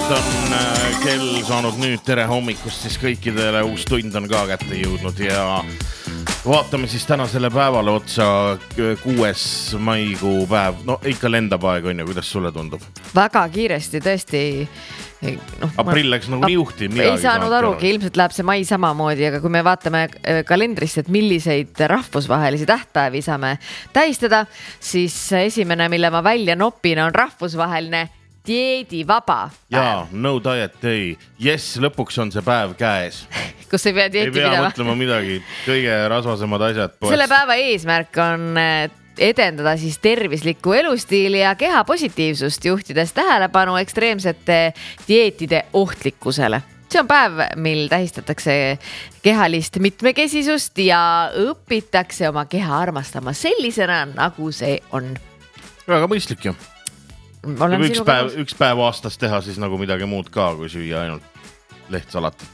on kell saanud nüüd tere hommikust, siis kõikidele uus tund on ka kätte jõudnud ja vaatame siis tänasele päevale otsa 6. maikuu päev. No ikka lendab aeg on ju, kuidas sulle tundub? Väga kiiresti tõesti. Aprill läks nagu nii juhti. Ei saanud arugi, ilmselt läheb see mai samamoodi, aga kui me vaatame kalendrist, et milliseid rahvusvahelisi tähtpäevi saame tähistada, siis esimene, mille ma välja nopin, on rahvusvaheline dieedivaba päev. Jaa, no diet day. Yes, lõpuks on see päev käes. Kus ei pea dieeti pidama. Ei pea mõtlema midagi, kõige rasvasemad asjad. Selle päeva eesmärk on edendada siis tervislikku elustiili ja keha positiivsust, juhtides tähelepanu ekstreemsete dieetide ohtlikkusele. See on päev, mil tähistatakse kehalist mitmekesisust ja õpitakse oma keha armastama sellisena, nagu see on. Väga mõistlik ju. Üks päev aastas teha siis nagu midagi muud ka, kui süüa ainult lehtsalatit.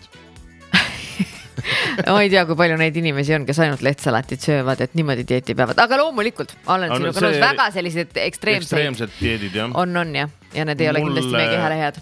Ma ei tea, kui palju neid inimesi on, kes ainult lehtsalatit söövad, et niimoodi dieeti peavad. Aga loomulikult, olen sinuga nõus, väga sellised ekstreemsed dieedid, jah. On, ja need ei ole kindlasti meie kehale head.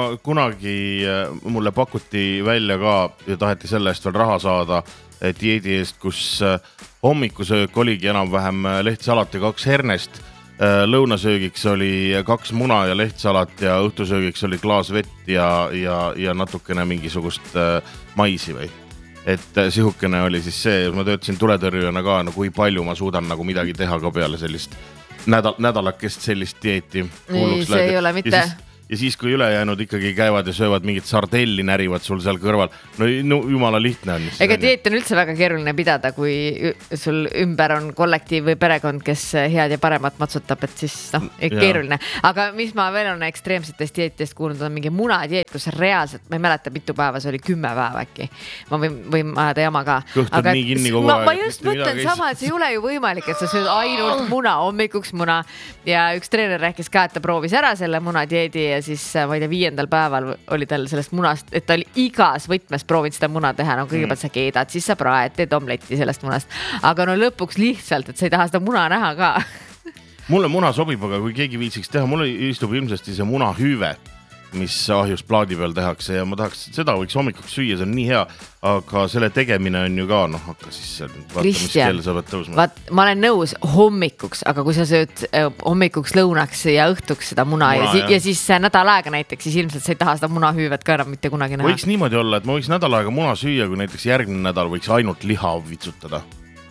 Mulle pakuti välja ka ja taheti selle eest veel raha saada dieedi eest, kus hommikusöök oligi enam-vähem lehtsalat ja 2 hernest. Lõunasöögiks oli 2 muna ja lehtsalat ja õhtusöögiks oli klaas vett ja natukene mingisugust maisi või. Et sihukene oli siis see, ma töötasin tuletõrjujana ka, no kui palju ma suudan nagu midagi teha ka peale sellist nädalakest sellist dieeti. Ei, see ei ole mitte. Ja siis, kui ülejäänud ikkagi käivad ja söövad mingit sardelli, närivad sul seal kõrval. No jumala lihtne on. Ega dieet on üldse väga keeruline pidada, kui sul ümber on kollektiiv või perekond, kes head ja paremat matsutab, et siis keeruline. Aga mis ma veel on ekstreemsetest dieetidest kuulnud, on mingi munadieet, kus reaalselt, ma ei mäleta mitu päeva, see oli 10 päev äkki. Ma võin ajada jama ka. Kõhtad nii kinni kogu aeg. Ma just mõtlen sama, et see ei ole ju võimalik, et sa sööd ainult muna, hommikuks muna ja üks treener rääkis ka, et ta proovis ära selle munadieedi ja siis ma ei tea 5. päeval oli tal sellest munast, et ta oli igas võtmes proovinud seda muna teha, no kõigepealt sa keedad, siis sa praed, teed omletti sellest munast, aga no lõpuks lihtsalt, et sa ei taha seda muna näha ka. Mulle muna sobib, aga kui keegi viitsiks teha, mulle istub ilmsesti see muna hüüve, mis ahjus plaadi peal tehakse ja ma tahaks, seda võiks hommikuks süüa, see on nii hea, aga selle tegemine on ju ka, hakka siis vaata, mis kell sa pead tõusma. Ma olen nõus hommikuks, aga kui sa sööd hommikuks, lõunaks ja õhtuks seda muna ja siis nädal aega näiteks, siis ilmselt sa ei taha seda munahüüvet ka enam mitte kunagi näha. Võiks niimoodi olla, et ma võiks nädal aega muna süüa, kui näiteks järgmine nädal võiks ainult liha vitsutada.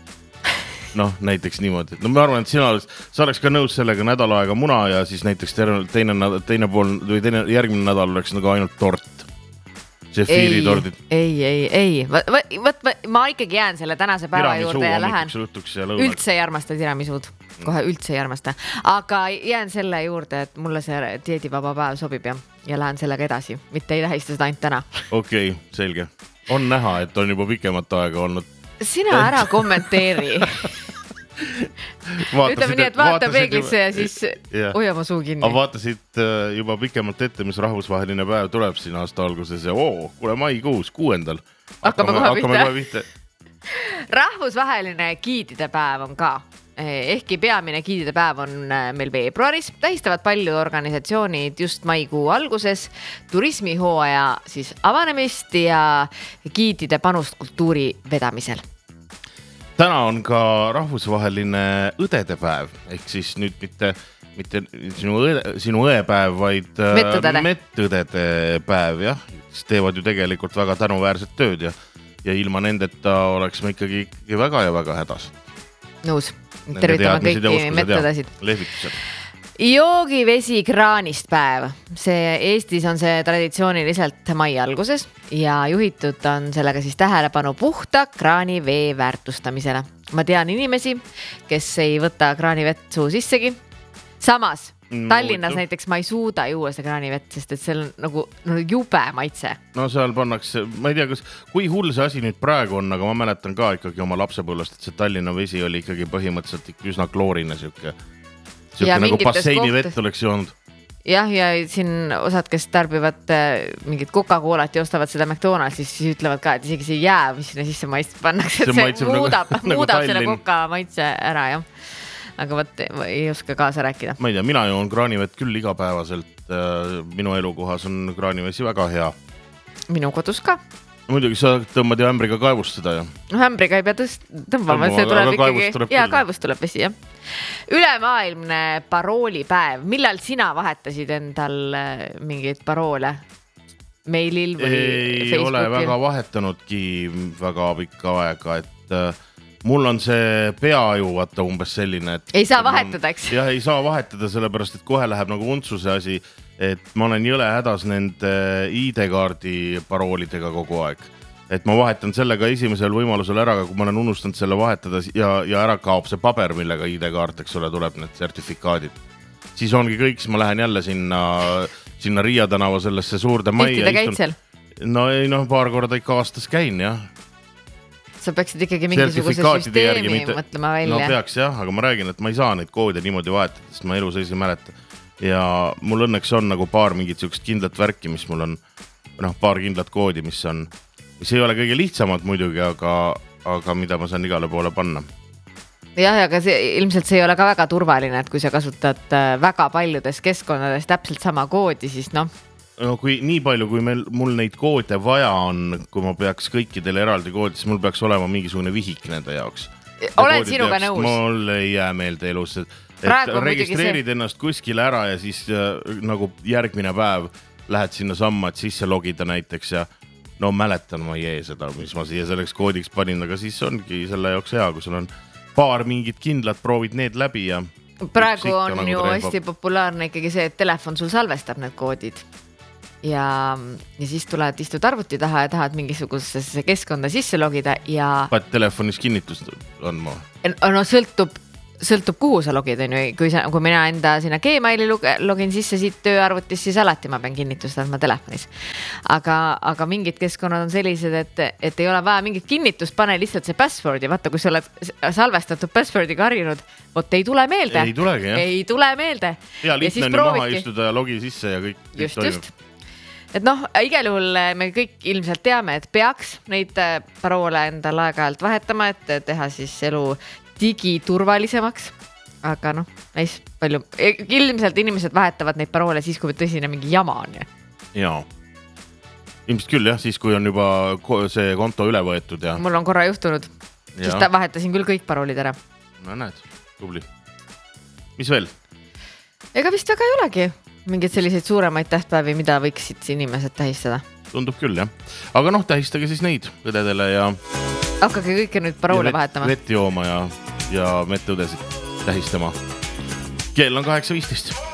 Noh, näiteks niimoodi. No ma arvan, et sa oleks ka nõus sellega nädal aega muna ja siis näiteks teine pool või järgmine nädal oleks nagu ainult tort. Sefiiritordid. Ei. Ma ikkagi jään selle tänase päeva juurde ja lähen. Üldse ei armasta tiramisud. Kohe üldse ei armasta. Aga jään selle juurde, et mulle see dieedivaba päev sobib ja lähen sellega edasi. Mitte ei tähista seda ainult täna. Okei, selge. On näha, et on juba pikemat aega olnud. Sina ära kommenteeri. Ütleme nii, et vaata peeglisse ja siis hoia ma suu kinni. Vaatasid juba pikemalt ette, mis rahvusvaheline päev tuleb siin aasta alguses ja kuule maikuus, 6. Hakkame kohe pihta. Rahvusvaheline giidide päev on ka. Ehkki peamine giidide päev on meil veebruaris, tähistavad paljud organisatsioonid just maikuu alguses turismihooaja siis avanemist ja giidide panust kultuuri vedamisel. Täna on ka rahvusvaheline õdede päev, ehk siis nüüd mitte sinu õepäev, vaid mettõdede päev, jah. Kes teevad ju tegelikult väga tänuväärset tööd ja ilma nendeta oleks me ikkagi väga ja väga hädas. Nõus. Tervitame kõiki mettõdesid. Joogivesi kraanist päev. Eestis on see traditsiooniliselt mai alguses ja juhitud on sellega siis tähelepanu puhta kraani vee väärtustamisele. Ma tean inimesi, kes ei võta kraanivett suu sissegi. Samas, Tallinnas näiteks ma ei suuda juua seda kraanivett, sest et seal on nagu jube maitse. No seal pannakse, ma ei tea, kui hull see asi nüüd praegu on, aga ma mäletan ka ikkagi oma lapsepõlvest, et see Tallinna vesi oli ikkagi põhimõtteliselt üsna kloorine siuke nagu basseini vett oleks joonud. Jah, ja siin osad, kes tarbivad mingit Coca-Colat ja ostavad seda McDonald's, siis ütlevad ka, et isegi see jää, mis sinna sisse maitse pannakse, et see muudab selle Coca maitse ära, jah. aga võt ei oska kaasa rääkida. Ma ei tea, mina joon kraanivett küll igapäevaselt. Minu elukohas on kraanivesi väga hea. Minu kodus ka. Muidugi sa tõmbad ju ämbriga kaevust seda ju. No ämbriga ei pea tõmbama, see tuleb ikkagi. Ja kaevust tuleb vesi, jah. Ülemaailmne paroolipäev. Millal sina vahetasid endal mingeid paroole? Mailil või Facebookil? Ei ole väga vahetanudki väga pikka aega, et mul on see peaju vaata umbes selline, et ei saa vahetada, eks? Jah, ei saa vahetada, sellepärast, et kohe läheb nagu untsuse asi, et ma olen jõle hädas nende ID-kaardi paroolidega kogu aeg. Et ma vahetan sellega esimesel võimalusel ära, aga kui ma olen unustanud selle vahetada ja ära kaob see paber, millega ID-kaart, eks ole, tuleb need sertifikaadid. Siis ongi kõik, siis ma lähen jälle sinna Riia tänava sellesse suurde majja. Tihti ta käid seal? No ei, paar korda ikka aastas käin, jah. Sa peaksid ikkagi mingisuguse süsteemi mõtlema välja. No peaks jah, aga ma räägin, et ma ei saa neid koode niimoodi vahetada, sest ma elu sees ei mäleta. Ja mul õnneks on nagu paar mingit sükest kindlat värki, mis mul on, paar kindlat koodi, mis ei ole kõige lihtsamad muidugi, aga mida ma saan igale poole panna. Jah, aga ilmselt see ei ole ka väga turvaline, et kui sa kasutad väga paljudes keskkonnades täpselt sama koodi, siis No kui nii palju, kui mul neid koode vaja on, kui ma peaks kõikidele eraldi koodi, siis mul peaks olema mingisugune vihik nende jaoks. Olen sinuga nõus. Mul ei jää meelde elus, et registreerid ennast kuskile ära ja siis nagu järgmine päev lähed sinna samma, et sisse logida näiteks ja mäletan ma seda, mis ma siia selleks koodiks panin, aga siis ongi selle jaoks hea, kui sul on paar mingit kindlat, proovid need läbi ja praegu on nagu ju hästi populaarne ikkagi see, et telefon sul salvestab need koodid ja siis istud arvuti taha ja tahad mingisugusesse keskkonda sisse logida ja Paad telefonis kinnitust on ma? No sõltub kuhu sa logid, kui mina enda sinna Gmaili login sisse siit tööarvutis, siis alati ma pean kinnitust andma telefonis. Aga mingid keskkonnad on sellised, et ei ole vaja mingit kinnitust, pane lihtsalt see passwordi, vaata, kui sa oled salvestatud passwordiga harjunud, ei tule meelde. Ei tulegi, jah. Ei tule meelde. Ja lihtne on maha istuda ja logi sisse ja kõik just. Et igal juhul me kõik ilmselt teame, et peaks neid paroole endal aeg-ajalt vahetama, et teha siis elu digiturvalisemaks, aga näis palju. Ilmselt inimesed vahetavad neid paroole siis, kui tõsine mingi jama on. Jaa. Ilmselt küll, jah, siis kui on juba see konto üle võetud. Ja mul on korra juhtunud, sest vahetasin küll kõik paroolid ära. No näed, tubli. Mis veel? Ega vist väga ei olegi mingid selliseid suuremaid tähtpäevi, mida võiksid inimesed tähistada. Tundub küll, jah. Aga tähistage siis neid õdedele ja hakkage kõike nüüd paroole vahetama. Vett jooma ja meteõdesid tähistama. Kell on 8:15.